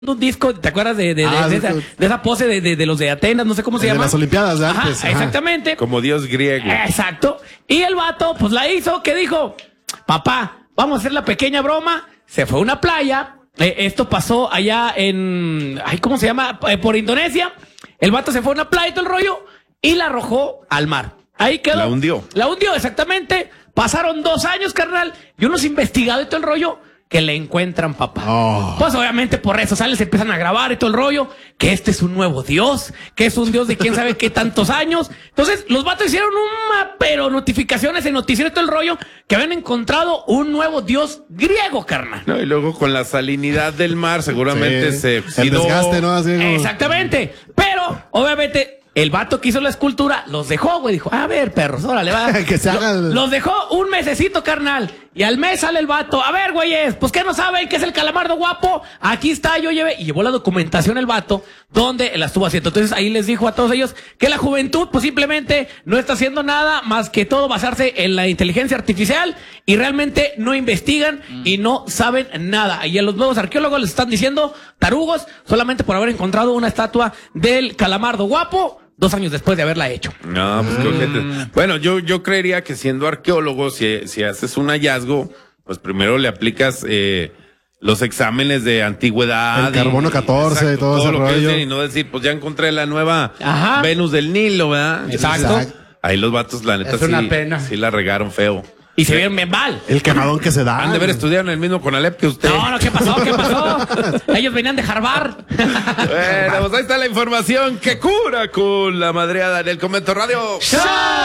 un disco, ¿te acuerdas de esa pose de los de Atenas? No sé cómo se llama. De las Olimpiadas de antes. Ajá, exactamente. Como dios griego. Exacto. Y el vato, pues la hizo, que dijo, papá, vamos a hacer la pequeña broma. Se fue a una playa. Esto pasó allá en, ¿cómo se llama? Por Indonesia. El vato se fue a una playa y todo el rollo y la arrojó al mar. Ahí quedó. La hundió. La hundió, exactamente. Pasaron 2 años, carnal, y unos investigados y todo el rollo que le encuentran, papá. Oh. Pues obviamente por redes sociales se empiezan a grabar y todo el rollo, que este es un nuevo dios, que es un dios de quién sabe qué tantos años. Entonces, los vatos hicieron notificaciones en noticiero y todo el rollo, que habían encontrado un nuevo dios griego, carnal. No, y luego con la salinidad del mar seguramente se El oxidó. desgaste, ¿no? Así como... Exactamente. Pero, obviamente, el vato que hizo la escultura los dejó, güey. Dijo, a ver, perros, órale, va. Que se haga Los dejó un mesecito, carnal. Y al mes sale el vato. A ver, güeyes, pues ¿qué no saben qué es el calamardo guapo? Aquí está, yo llevé. Y llevó la documentación el vato donde la estuvo haciendo. Entonces ahí les dijo a todos ellos que la juventud pues simplemente no está haciendo nada más que todo basarse en la inteligencia artificial y realmente no investigan y no saben nada. Y a los nuevos arqueólogos les están diciendo tarugos solamente por haber encontrado una estatua del calamardo guapo 2 años después de haberla hecho. No, pues qué ojete. Bueno, yo creería que siendo arqueólogo, si haces un hallazgo, pues primero le aplicas los exámenes de antigüedad. El carbono 14 exacto, y todo ese lo que rollo. dicen, y no decir, pues ya encontré la nueva Ajá. Venus del Nilo, ¿verdad? Exacto. Ahí los vatos, la neta, Es una pena. sí la regaron feo. Y se vieron bien mal. El quemadón que se da. Han de haber estudiado en el mismo Conalep que usted. No, ¿qué pasó? ¿Qué pasó? Ellos venían de Harvard. Bueno, pues ahí está la información que cura con la madreada en el Convento Radio.